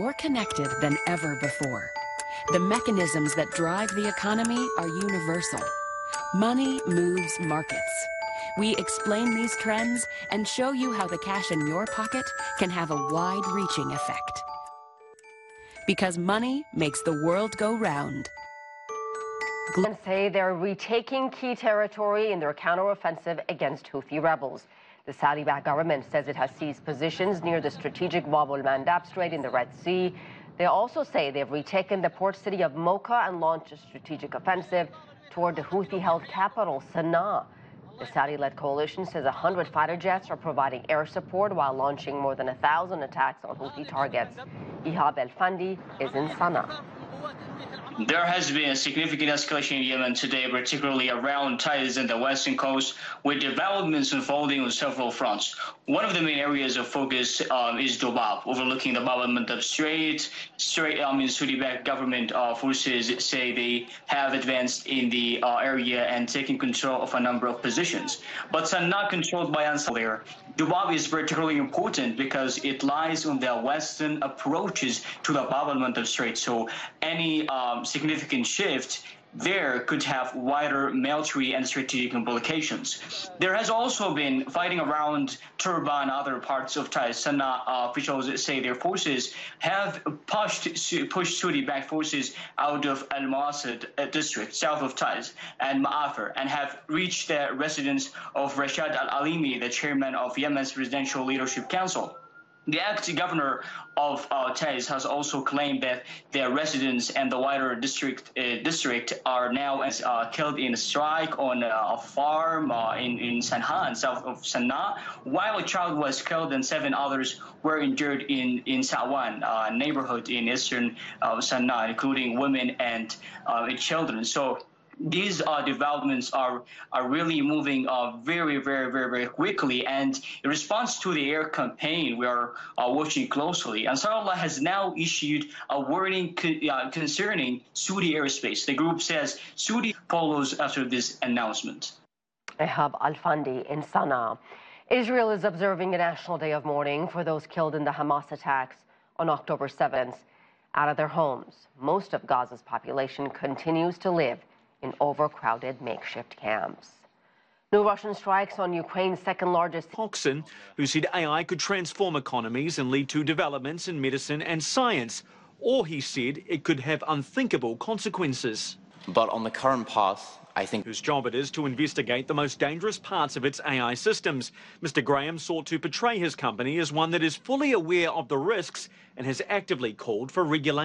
more connected than ever before. The mechanisms that drive the economy are universal. Money moves markets. We explain these trends and show you how the cash in your pocket can have a wide-reaching effect. Because money makes the world go round. Say they're retaking key territory in their counteroffensive against Houthi rebels. The Saudi-backed government says it has seized positions near the strategic Bab el-Mandab Strait in the Red Sea. They also say they've retaken the port city of Mocha and launched a strategic offensive toward the Houthi-held capital, Sana'a. The Saudi-led coalition says 100 fighter jets are providing air support while launching more than 1,000 attacks on Houthi targets. Ihab El-Fandi is in Sana'a. There has been a significant escalation in Yemen today, particularly around Taiz and the western coast, with developments unfolding on several fronts. One of the main areas of focus is Dobab, overlooking the Bab el-Mandab Strait. Saudi-backed government forces say they have advanced in the area and taken control of a number of positions. But Sana'a, controlled by Ansar there. Dobab is particularly important because it lies on the western approaches to the Bab el-Mandab Strait. So any significant shift there could have wider military and strategic implications. There has also been fighting around Turba and other parts of Taiz. Sana'a officials say their forces have pushed Saudi-backed forces out of Al-Mawasad district, south of Taiz, and Ma'afir, and have reached the residence of Rashad Al-Alimi, the chairman of Yemen's Presidential Leadership Council. The acting governor of Taiz has also claimed that their residents and the wider district are now killed in a strike on a farm in Sana'a, south of Sana'a, while a child was killed and 7 others were injured in Sawan, a neighborhood in eastern Sana'a, including women and children. So these developments are really moving very quickly, and in response to the air campaign we are watching closely, Ansarullah has now issued a warning concerning Saudi airspace. The group says Saudi follows after this announcement. Ihab El-Fandi in Sana'a. Israel is observing a national day of mourning for those killed in the Hamas attacks on October 7th. Out of their homes, most of Gaza's population continues to live in overcrowded makeshift camps. New Russian strikes on Ukraine's second-largest... Hoxton, who said AI could transform economies and lead to developments in medicine and science, or he said it could have unthinkable consequences. But on the current path, I think... Whose job it is to investigate the most dangerous parts of its AI systems. Mr. Graham sought to portray his company as one that is fully aware of the risks and has actively called for regulation.